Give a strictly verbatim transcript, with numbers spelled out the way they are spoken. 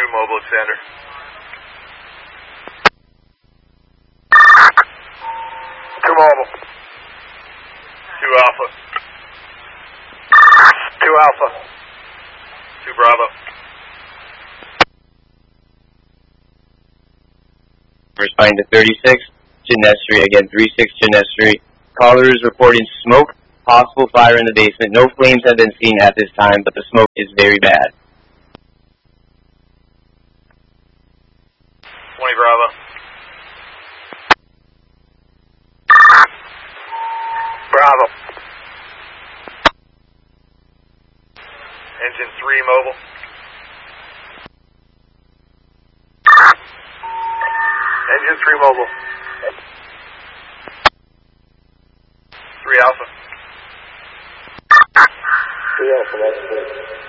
mobile, Xander. Two mobile. Two Alpha. Two Alpha. Two Bravo. Responding to thirty-six, Genesee, again, three six Genesee. Caller is reporting smoke, possible fire in the basement. No flames have been seen at this time, but the smoke is very bad. twenty Bravo. Bravo. Engine three mobile. Engine three mobile. three Alpha. three Alpha, that's good.